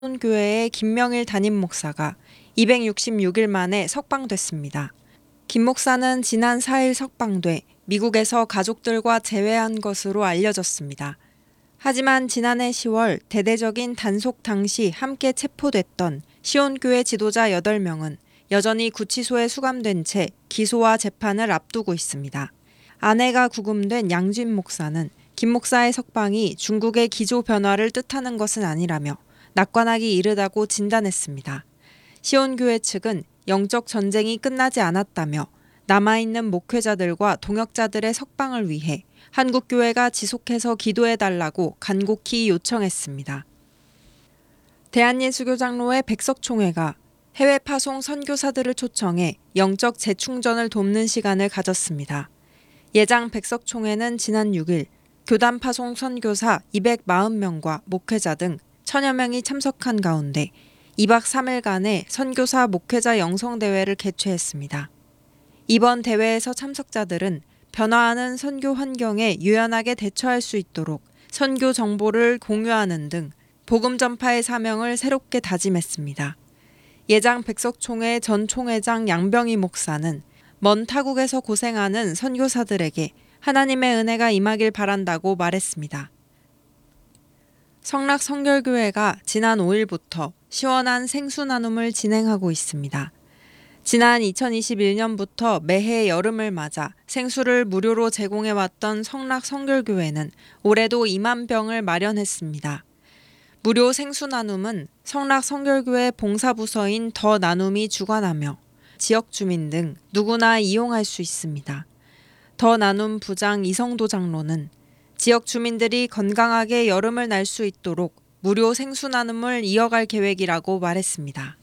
교회의 김명일 담임 목사가 266일 만에 석방됐습니다. 김 목사는 지난 4일 석방돼 미국에서 가족들과 재회한 것으로 알려졌습니다. 하지만 지난해 10월 대대적인 단속 당시 함께 체포됐던 시온교회 지도자 8명은 여전히 구치소에 수감된 채 기소와 재판을 앞두고 있습니다. 아내가 구금된 양진 목사는 김 목사의 석방이 중국의 기조 변화를 뜻하는 것은 아니라며 낙관하기 이르다고 진단했습니다. 시온교회 측은 영적 전쟁이 끝나지 않았다며 남아있는 목회자들과 동역자들의 석방을 위해 한국교회가 지속해서 기도해달라고 간곡히 요청했습니다. 대한예수교장로회 백석총회가 해외 파송 선교사들을 초청해 영적 재충전을 돕는 시간을 가졌습니다. 예장 백석총회는 지난 6일 교단 파송 선교사 240명과 목회자 등 1000여 명이 참석한 가운데 2박 3일간의 선교사 목회자 영성대회를 개최했습니다. 이번 대회에서 참석자들은 변화하는 선교 환경에 유연하게 대처할 수 있도록 선교 정보를 공유하는 등 복음 전파의 사명을 새롭게 다짐했습니다. 예장 백석총회 전 총회장 양병희 목사는 먼 타국에서 고생하는 선교사들에게 하나님의 은혜가 임하길 바란다고 말했습니다. 성락성결교회가 지난 5일부터 시원한 생수 나눔을 진행하고 있습니다. 지난 2021년부터 매해 여름을 맞아 생수를 무료로 제공해왔던 성락성결교회는 올해도 2만 병을 마련했습니다. 무료 생수 나눔은 성락성결교회 봉사부서인 더 나눔이 주관하며 지역 주민 등 누구나 이용할 수 있습니다. 더 나눔 부장 이성도 장로는 지역 주민들이 건강하게 여름을 날 수 있도록 무료 생수 나눔을 이어갈 계획이라고 말했습니다.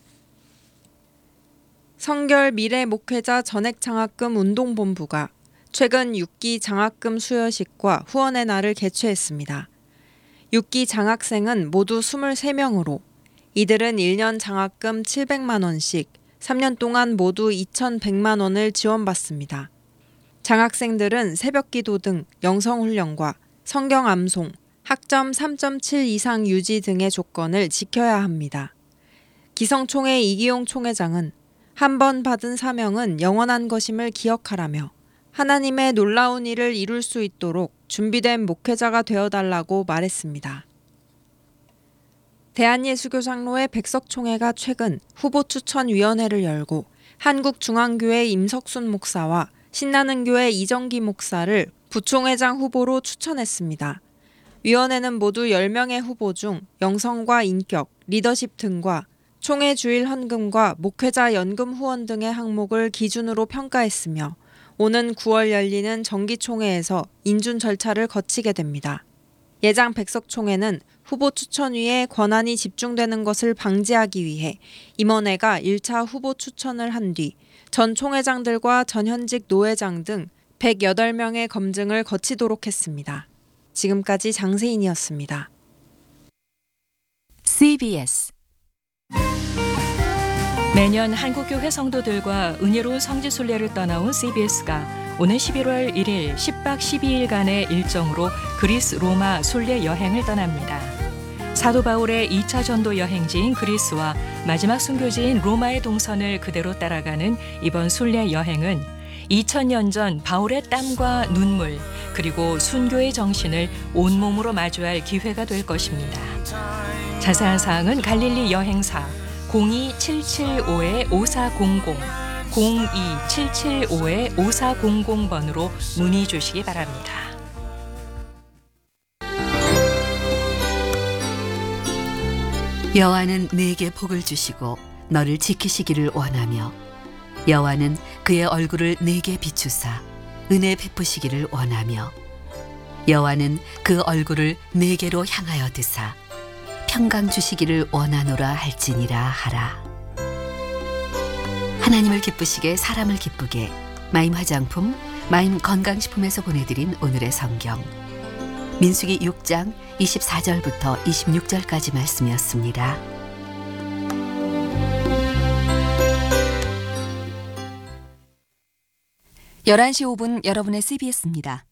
성결 미래 목회자 전액 장학금 운동본부가 최근 6기 장학금 수여식과 후원의 날을 개최했습니다. 6기 장학생은 모두 23명으로 이들은 1년 장학금 700만 원씩 3년 동안 모두 2,100만 원을 지원받습니다. 장학생들은 새벽기도 등 영성훈련과 성경 암송, 학점 3.7 이상 유지 등의 조건을 지켜야 합니다. 기성총회 이기용 총회장은 한 번 받은 사명은 영원한 것임을 기억하라며 하나님의 놀라운 일을 이룰 수 있도록 준비된 목회자가 되어달라고 말했습니다. 대한예수교장로회 백석총회가 최근 후보추천위원회를 열고 한국중앙교회 임석순 목사와 신나는교회 이정기 목사를 부총회장 후보로 추천했습니다. 위원회는 모두 10명의 후보 중 영성과 인격, 리더십 등과 총회 주일 헌금과 목회자 연금 후원 등의 항목을 기준으로 평가했으며 오는 9월 열리는 정기총회에서 인준 절차를 거치게 됩니다. 예장 백석총회는 후보 추천위에 권한이 집중되는 것을 방지하기 위해 임원회가 1차 후보 추천을 한 뒤 전 총회장들과 전현직 노회장 등 108명의 검증을 거치도록 했습니다. 지금까지 장세인이었습니다. CBS 매년 한국교회 성도들과 은혜로운 성지순례를 떠나온 CBS가 오는 11월 1일 10박 12일간의 일정으로 그리스 로마 순례 여행을 떠납니다. 사도 바울의 2차 전도 여행지인 그리스와 마지막 순교지인 로마의 동선을 그대로 따라가는 이번 순례 여행은 2000년 전 바울의 땀과 눈물 그리고 순교의 정신을 온몸으로 마주할 기회가 될 것입니다. 자세한 사항은 갈릴리 여행사 02775-5400 02775-5400번으로 문의 주시기 바랍니다. 여호와는 네게 복을 주시고 너를 지키시기를 원하며 여호와는 그의 얼굴을 네게 비추사 은혜 베푸시기를 원하며 여호와는 그 얼굴을 네게로 향하여 드사 평강 주시기를 원하노라 할지니라 하라. 하나님을 기쁘시게 사람을 기쁘게 마임 화장품, 마임 건강식품에서 보내드린 오늘의 성경 민수기 6장 24절부터 26절까지 말씀이었습니다. 11시 5분 여러분의 CBS입니다.